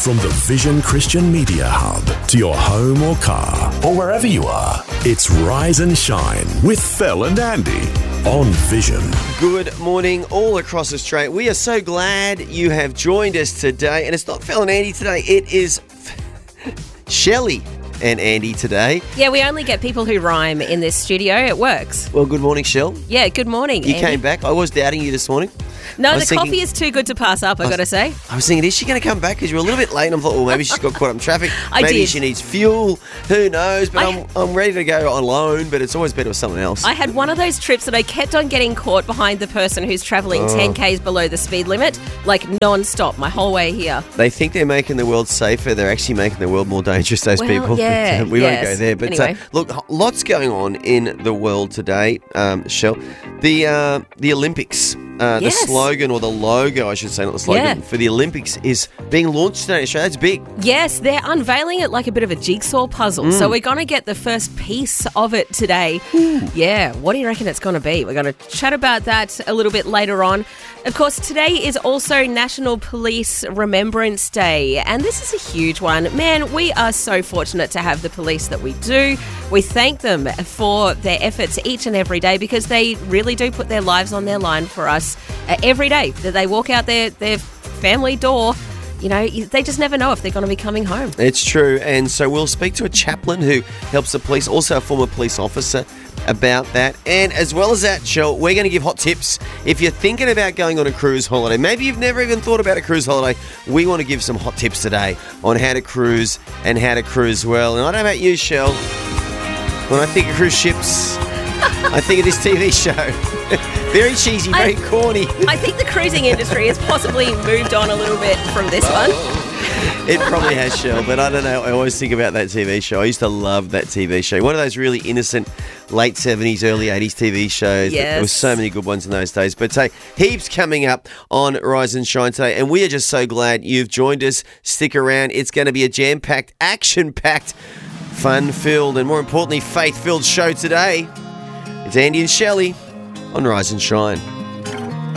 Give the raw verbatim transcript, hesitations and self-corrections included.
From the Vision Christian Media Hub to your home or car or wherever you are, it's Rise and Shine with Phil and Andy on Vision. Good morning all across Australia. We are so glad you have joined us today. And it's not Phil and Andy today, it is Shelley and Andy today. Yeah, we only get people who rhyme in this studio. It works. Well, good morning, Shell. Yeah, good morning, You Andy. came back. I was doubting you this morning. No, I the was thinking- coffee is too good to pass up, i got to say. I was thinking, is she going to come back? Because you were a little bit late. And I thought, well, maybe she's got caught up in traffic. I maybe did. she needs fuel. Who knows? But I- I'm, I'm ready to go alone, but it's always better with someone else. I had one of those trips that I kept on getting caught behind the person who's travelling Oh. ten kays below the speed limit, like non-stop, my whole way here. They think they're making the world safer. They're actually making the world more dangerous, those Well, people. yeah, But, uh, we yes. won't go there. But Anyway. uh, look, lots going on in the world today, um, Shell. The, uh, the Olympics. Uh, Yes. The slogan, or the logo, I should say, not the slogan, Yeah. for the Olympics is being launched today in Australia. That's big. Yes, they're unveiling it like a bit of a jigsaw puzzle. Mm. So we're going to get the first piece of it today. Yeah, what do you reckon it's going to be? We're going to chat about that a little bit later on. Of course, today is also National Police Remembrance Day, and this is a huge one. Man, we are so fortunate to have the police that we do. We thank them for their efforts each and every day because they really do put their lives on their line for us uh, every day. That they walk out their, their family door. You know, they just never know if they're going to be coming home. It's true. And so we'll speak to a chaplain who helps the police, also a former police officer, about that. And as well as that, Shell, we're going to give hot tips. If you're thinking about going on a cruise holiday, maybe you've never even thought about a cruise holiday, we want to give some hot tips today on how to cruise and how to cruise well. And I don't know about you, Shell, when I think of cruise ships, I think of this T V show. Very cheesy, very I- corny. I think the cruising industry has possibly moved on a little bit from this one. It probably has, Shell, but I don't know. I always think about that T V show. I used to love that T V show. One of those really innocent late seventies, early eighties T V shows. Yes. There were so many good ones in those days. But hey, heaps coming up on Rise and Shine today, and we are just so glad you've joined us. Stick around. It's going to be a jam-packed, action-packed, fun-filled, and more importantly, faith-filled show today. It's Andy and Shelley on Rise and Shine.